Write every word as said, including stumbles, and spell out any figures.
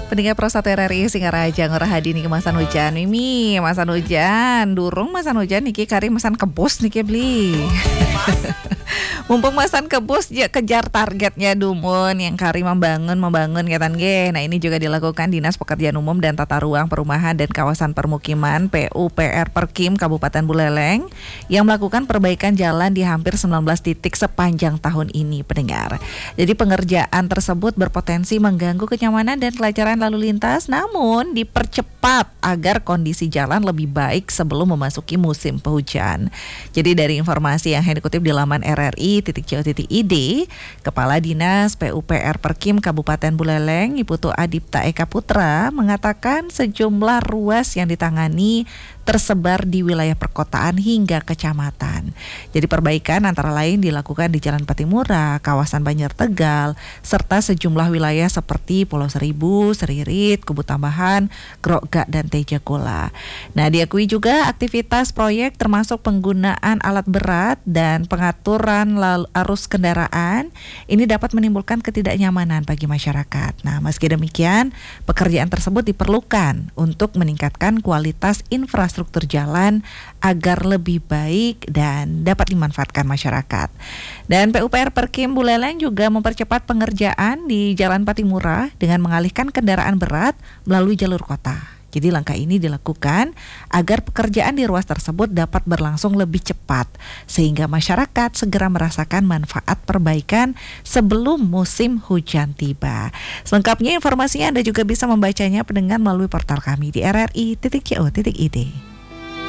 Pendengar Pro satu R R I Singaraja ngorahadi niki masan hujan Mimi, masan hujan, durung masan hujan niki kari masan kebus niki beli. Mumpung masan kebus ya kejar targetnya dumun yang kari membangun membangun ketan ge. Nah, ini juga dilakukan Dinas Pekerjaan Umum dan Tata Ruang Perumahan dan Kawasan Permukiman P U P R Perkim Kabupaten Buleleng yang melakukan perbaikan jalan di hampir sembilan belas titik sepanjang tahun ini, pendengar. Jadi pengerjaan tersebut berpotensi mengganggu kenyamanan dan kelancaran lalu lintas, namun dipercepat agar kondisi jalan lebih baik sebelum memasuki musim penghujan. Jadi dari informasi yang saya dikutip di laman R R I titik co titik I D, Kepala Dinas P U P R Perkim Kabupaten Buleleng, Iputu Adipta Eka Putra, mengatakan sejumlah ruas yang ditangani tersebar di wilayah perkotaan hingga kecamatan. Jadi perbaikan antara lain dilakukan di Jalan Patimura, kawasan Banjar Tegal, serta sejumlah wilayah seperti Pulau Seribu, Seririt, Kubu Tambahan, Grogak, dan Tejakola. Nah, diakui juga aktivitas proyek termasuk penggunaan alat berat dan pengaturan lalu arus kendaraan ini dapat menimbulkan ketidaknyamanan bagi masyarakat. Nah, meski demikian, pekerjaan tersebut diperlukan untuk meningkatkan kualitas infrastruktur struktur jalan agar lebih baik dan dapat dimanfaatkan masyarakat. Dan P U P R Perkim Buleleng juga mempercepat pengerjaan di Jalan Patimura dengan mengalihkan kendaraan berat melalui jalur kota. Jadi langkah ini dilakukan agar pekerjaan di ruas tersebut dapat berlangsung lebih cepat sehingga masyarakat segera merasakan manfaat perbaikan sebelum musim hujan tiba. Selengkapnya informasinya Anda juga bisa membacanya pendengar melalui portal kami di r r i titik co titik i d.